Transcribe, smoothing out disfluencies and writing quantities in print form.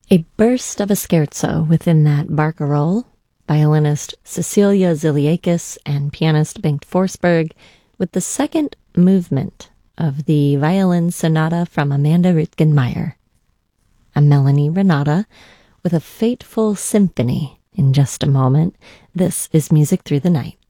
A burst of a scherzo within that barcarolle, violinist Cecilia Ziliakis and pianist Bengt Forsberg, with the second movement of the violin sonata from Amanda Ritgenmeyer. A Melanie Renata with a fateful symphony in just a moment. This is Music Through the Night.